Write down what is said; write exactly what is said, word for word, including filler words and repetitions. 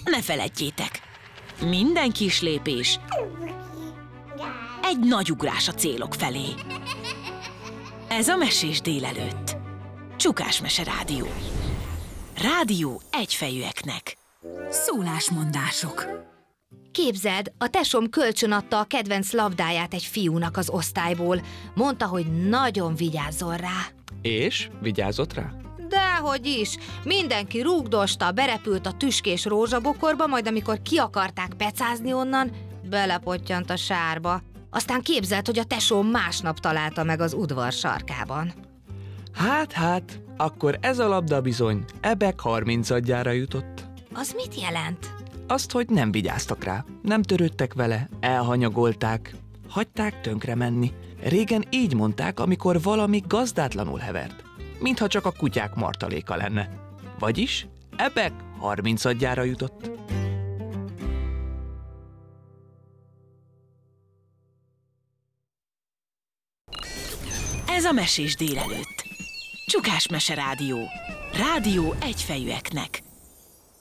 ne feledjétek, minden kis lépés egy nagy ugrás a célok felé. Ez a Mesés délelőtt. Csukás Mese Rádió. Rádió egyfejűeknek. Szólásmondások. Képzeld, a tesóm kölcsön adta a kedvenc labdáját egy fiúnak az osztályból. Mondta, hogy nagyon vigyázzon rá. És? Vigyázott rá? Dehogy is. Mindenki rúgdosta, berepült a tüskés rózsabokorba, majd amikor ki akarták pecázni onnan, belepottyant a sárba. Aztán képzeld, hogy a tesóm másnap találta meg az udvar sarkában. Hát, hát, akkor ez a labda bizony ebek harmincadjára jutott. Az mit jelent? Azt, hogy nem vigyáztak rá, nem törődtek vele, elhanyagolták, hagyták tönkre menni. Régen így mondták, amikor valami gazdátlanul hevert, mintha csak a kutyák martaléka lenne. Vagyis ebek harmincadjára jutott. Ez a Mesés délelőtt. Csukás Mese Rádió. Rádió egyfejűeknek.